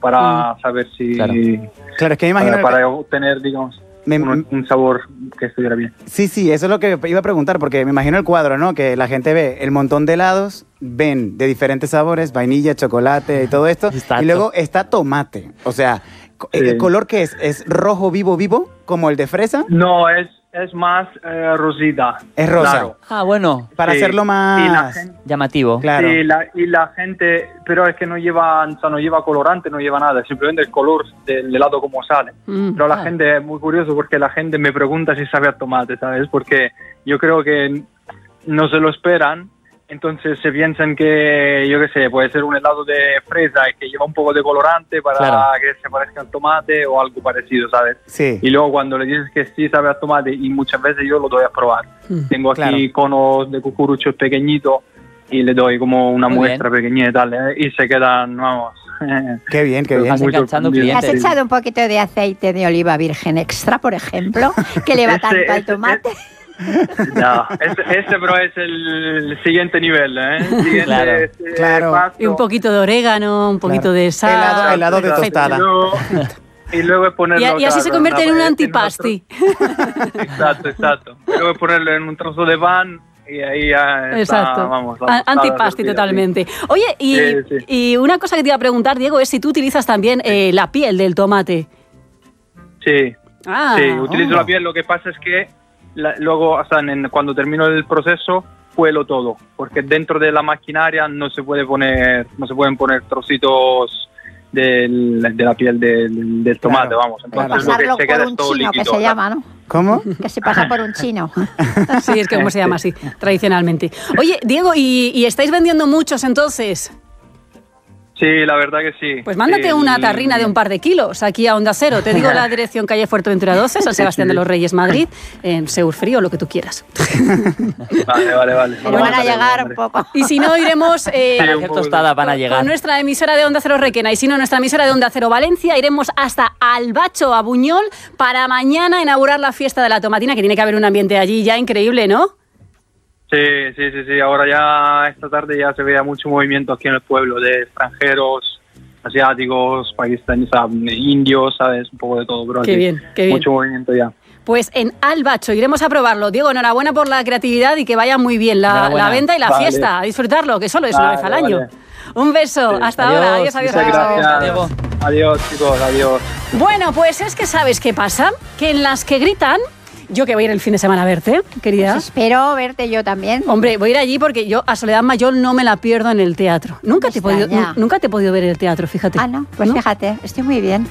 para saber si... Claro, es que me imagino... para obtener, digamos... un sabor que estuviera bien. Sí, eso es lo que iba a preguntar, porque me imagino el cuadro, ¿no? Que la gente ve el montón de helados, ven de diferentes sabores, vainilla, chocolate y todo esto, Exacto. y luego está tomate. O sea, ¿el color qué es? ¿Es rojo vivo, como el de fresa? No, es más rosita. Es rosa. Claro. Ah, bueno. Para hacerlo más llamativo. Claro. Sí, y la gente, pero es que no lleva colorante, no lleva nada, simplemente el color del helado como sale. Pero la gente es muy curioso porque la gente me pregunta si sabe a tomate, ¿sabes? Porque yo creo que no se lo esperan, entonces se piensan que, yo qué sé, puede ser un helado de fresa que lleva un poco de colorante para que se parezca al tomate o algo parecido, ¿sabes? Sí. Y luego cuando le dices que sí sabe a tomate, y muchas veces yo lo doy a probar. Tengo aquí conos de cucuruchos pequeñitos y le doy como una muestra pequeñita y tal, y se quedan, vamos... Qué bien. Estás enganchando clientes. ¿Has echado un poquito de aceite de oliva virgen extra, por ejemplo, que le va tanto al tomate? No, pero es el siguiente nivel, ¿eh? Claro. Paso. Y un poquito de orégano, un poquito de sal. Helado de tostada. Y luego ponerlo... Y así se convierte en un antipasti. Exacto. Y luego ponerlo en un trozo de pan y ahí ya está, Exacto. Vamos. Antipasti totalmente. Oye, y una cosa que te iba a preguntar, Diego, es si tú utilizas también la piel del tomate. Sí, utilizo la piel. Lo que pasa es que luego, cuando termino el proceso, cuelo todo, porque dentro de la maquinaria no se pueden poner trocitos de la piel del tomate, vamos. Entonces pasarlo se por queda un todo chino, líquido, que se llama, ¿no? ¿Cómo? Que se pasa por un chino. Sí, es que como se llama así, tradicionalmente. Oye, Diego, ¿y estáis vendiendo muchos entonces? Sí, la verdad que sí. Pues mándate una tarrina de un par de kilos aquí a Onda Cero. Te digo la dirección: calle Fuerteventura 12, San Sebastián de los Reyes, Madrid, en Seur Frío, lo que tú quieras. Vale. Pero van a llegar un poco. Y si no, iremos Para hacer tostadas van a llegar. con nuestra emisora de Onda Cero Requena, y si no, nuestra emisora de Onda Cero Valencia, iremos hasta Albacho, a Buñol, para mañana inaugurar la fiesta de la tomatina, que tiene que haber un ambiente allí ya increíble, ¿no? Sí. Ahora ya esta tarde ya se vea mucho movimiento aquí en el pueblo de extranjeros, asiáticos, pakistaníes, indios, ¿sabes? Un poco de todo, bro. Qué bien. Mucho movimiento ya. Pues en Albacho iremos a probarlo. Diego, enhorabuena por la creatividad y que vaya muy bien la venta y la fiesta. A disfrutarlo, que solo es una vez al año. Un beso. Hasta ahora. Adiós. Gracias. Adiós, chicos. Adiós. Bueno, pues es que ¿sabes qué pasa? Que en las que gritan... Yo que voy a ir el fin de semana a verte, querida. Pues espero verte yo también. Hombre, voy a ir allí porque yo a Soledad Mayol no me la pierdo en el teatro. Nunca te he podido ver en el teatro, fíjate. Ah, no, pues ¿no? Fíjate, estoy muy bien.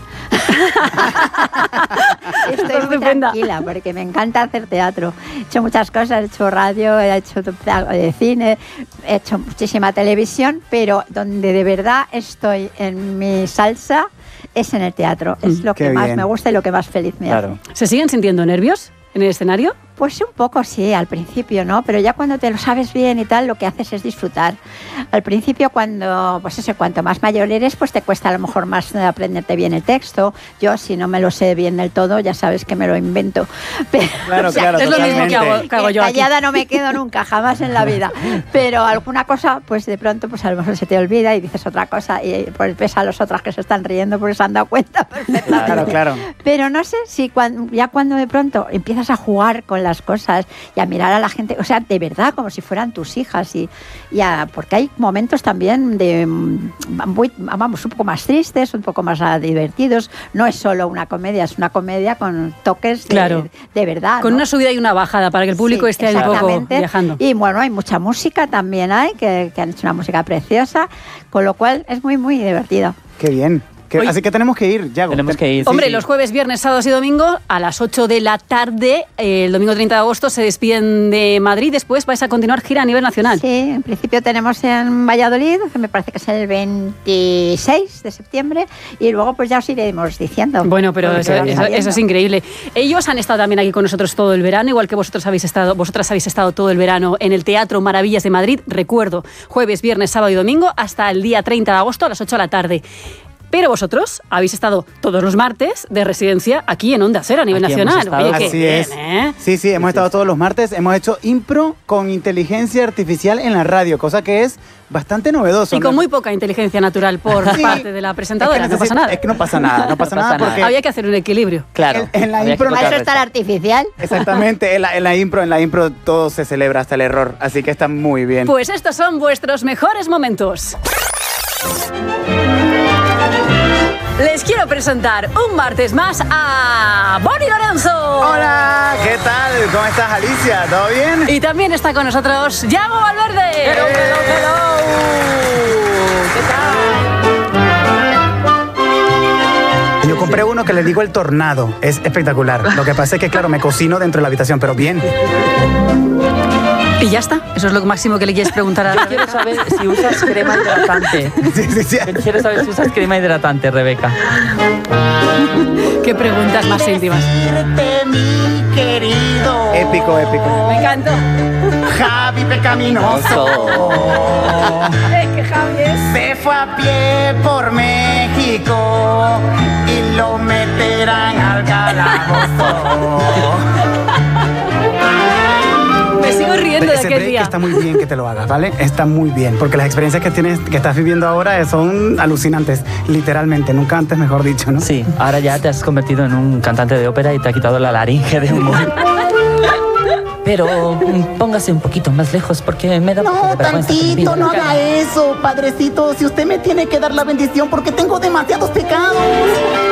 Estoy muy tranquila porque me encanta hacer teatro. He hecho muchas cosas, he hecho radio, he hecho cine, he hecho muchísima televisión, pero donde de verdad estoy en mi salsa es en el teatro. Es lo que más me gusta y lo que más feliz me hace. ¿Se siguen sintiendo nervios en el escenario? Pues un poco sí, al principio, ¿no? Pero ya cuando te lo sabes bien y tal, lo que haces es disfrutar. Al principio, cuanto más mayor eres, pues te cuesta a lo mejor más aprenderte bien el texto. Yo, si no me lo sé bien del todo, ya sabes que me lo invento. Pero, claro, es lo mismo que hago yo aquí. Callada no me quedo nunca, jamás en la vida. Pero alguna cosa, pues de pronto, pues a lo mejor se te olvida y dices otra cosa y pues ves a los otros que se están riendo porque se han dado cuenta perfectamente. Claro. Pero no sé si cuando de pronto empiezas a jugar con las cosas y a mirar a la gente, o sea, de verdad, como si fueran tus hijas porque hay momentos también vamos, un poco más tristes, un poco más divertidos. No es solo una comedia, es una comedia con toques de verdad. Con una subida y una bajada para que el público esté ahí un poco viajando. Y bueno, hay mucha música también, que han hecho una música preciosa, con lo cual es muy, muy divertido. Qué bien. Así que tenemos que ir, Yago. Hombre, los jueves, viernes, sábados y domingos a las 8 de la tarde, el domingo 30 de agosto, se despiden de Madrid. Después vais a continuar gira a nivel nacional. Sí, en principio tenemos en Valladolid, que me parece que es el 26 de septiembre, y luego pues ya os iremos diciendo. Bueno, pero eso es increíble. Ellos han estado también aquí con nosotros todo el verano, igual que vosotras habéis estado todo el verano en el Teatro Maravillas de Madrid. Recuerdo, jueves, viernes, sábado y domingo, hasta el día 30 de agosto a las 8 de la tarde. Pero vosotros habéis estado todos los martes de residencia aquí en Onda Cero a nivel nacional. Oye, qué así bien, es. ¿eh? Sí, hemos estado todos los martes. Hemos hecho impro con inteligencia artificial en la radio, cosa que es bastante novedoso. Y con muy poca inteligencia natural por parte de la presentadora. No pasa nada. Es que no pasa nada, no pasa nada porque... Había que hacer un equilibrio. Claro. En la impro no eso está el artificial. Exactamente, en la impro todo se celebra hasta el error, así que está muy bien. Pues estos son vuestros mejores momentos. Les quiero presentar un martes más a Bonnie Lorenzo. Hola, ¿qué tal? ¿Cómo estás, Alicia? ¿Todo bien? Y también está con nosotros Yago Valverde. Hello. ¿Qué tal? Yo compré uno que le digo el tornado, es espectacular. Lo que pasa es que, claro, me cocino dentro de la habitación, pero bien. Y ya está. Eso es lo máximo que le quieres preguntar a Yo quiero saber si usas crema hidratante. Sí. Quiero saber si usas crema hidratante, Rebeca. Qué preguntas más íntimas. Mi querido. Épico. Me encantó. Javi Pecaminoso. Es que Javi es... Se fue a pie por México y lo meterán al calabozo. Me sigo riendo de aquel día. Está muy bien que te lo hagas, ¿vale? Está muy bien, porque las experiencias que estás viviendo ahora son alucinantes, literalmente, nunca antes mejor dicho, ¿no? Sí, ahora ya te has convertido en un cantante de ópera y te ha quitado la laringe de un momento. Pero póngase un poquito más lejos porque me da un poco de vergüenza. No, tantito, no haga eso, padrecito. Si usted me tiene que dar la bendición porque tengo demasiados pecados.